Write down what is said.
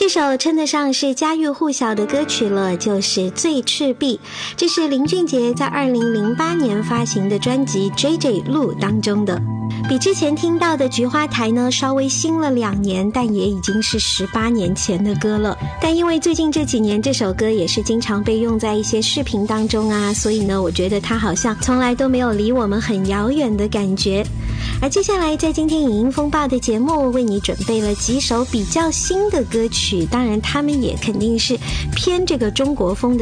这首称得上是家喻户晓的歌曲了，就是《醉赤壁》。这是林俊杰在2008年发行的专辑《JJ 路》当中的。比之前听到的《菊花台》呢稍微新了2年，但也已经是18年前的歌了。但因为最近这几年这首歌也是经常被用在一些视频当中啊，所以呢我觉得它好像从来都没有离我们很遥远的感觉。而接下来在今天影音风暴的节目为你准备了几首比较新的歌曲，当然他们也肯定是偏这个中国风的